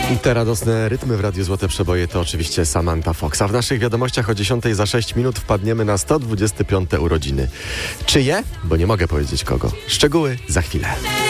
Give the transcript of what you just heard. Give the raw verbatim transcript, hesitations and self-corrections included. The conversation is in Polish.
Te radosne rytmy w Radiu Złote Przeboje to oczywiście Samantha Fox. A w naszych wiadomościach o dziesiątej za sześć minut wpadniemy na sto dwudzieste piąte urodziny. Czyje? Bo nie mogę powiedzieć kogo. Szczegóły za chwilę.